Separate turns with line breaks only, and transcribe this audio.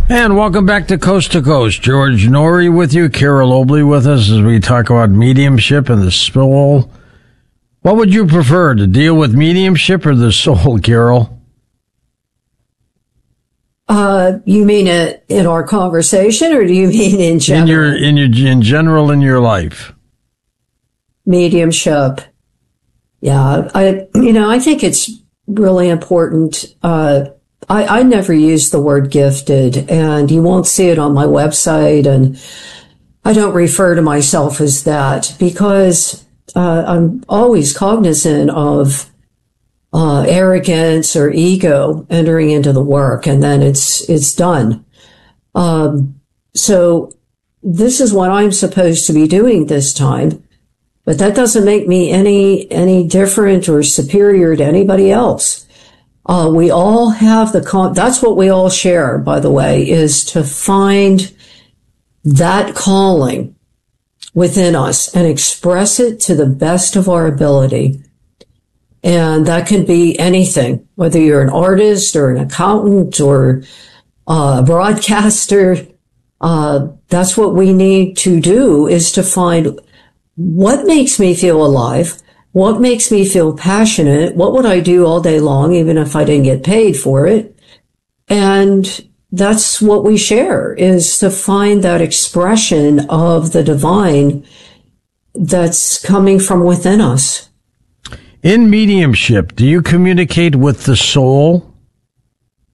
And welcome back to Coast. George Norrie with you, Carol Obley with us as we talk about mediumship and the soul. What would you prefer, to deal with mediumship or the soul, Carol?
You mean it in our conversation, or do you mean in general?
In general in your life.
Mediumship. Yeah, I think it's really important. I never use the word gifted, and you won't see it on my website, and I don't refer to myself as that because I'm always cognizant of arrogance or ego entering into the work, and then it's done. So this is what I'm supposed to be doing this time, but that doesn't make me any different or superior to anybody else. We all have that's what we all share, by the way, is to find that calling within us and express it to the best of our ability. And that can be anything, whether you're an artist or an accountant or a broadcaster. That's what we need to do, is to find what makes me feel alive. What makes me feel passionate? What would I do all day long, even if I didn't get paid for it? And that's what we share, is to find that expression of the divine that's coming from within us.
In mediumship, do you communicate with the soul?